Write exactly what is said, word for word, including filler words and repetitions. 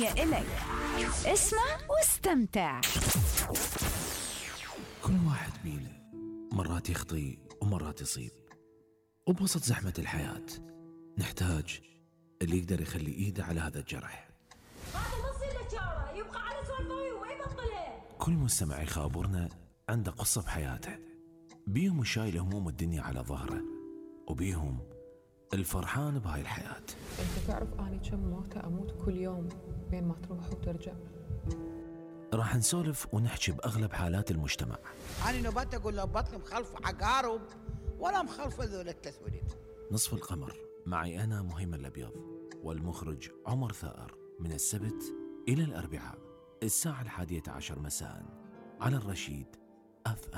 هي إلك. اسمع واستمتع. كل واحد بينا مرات يخطي ومرات يصيب، وبوسط زحمة الحياة نحتاج اللي يقدر يخلي إيده على هذا الجرح. هذا نص الاشاره يبقى على سوالفه ويبطلها. كل مستمع يخابرنا عنده قصة بحياته، بيهم الشايل هموم الدنيا على ظهره، وبيهم الفرحان بهاي الحياة. انت تعرف اني كم موتة اموت كل يوم بين ما تروح وترجع. راح نسولف ونحكي بأغلب حالات المجتمع. أنا نبات أقول له بطني مخلف عقارب ولا مخلف ذول التسويلات. نصف القمر معي أنا مهيمن الأبيض، والمخرج عمر ثائر، من السبت إلى الأربعاء الساعة الحادية عشر مساء على الرشيد أف أم.